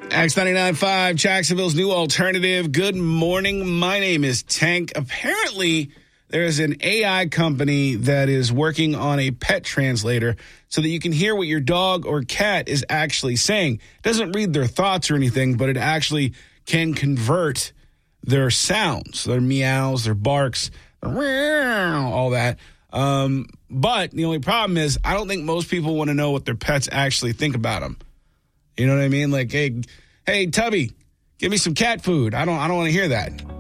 X99.5, Jacksonville's new alternative. Good morning. My name is Tank. Apparently, there's an AI company that is working on a pet translator so that you can hear what your dog or cat is actually saying. It doesn't read their thoughts or anything, but it actually can convert their sounds, their meows, their barks, all that. But the only problem is I don't think most people want to know what their pets actually think about them. You know what I mean? Like, hey, Tubby, give me some cat food. I don't want to hear that.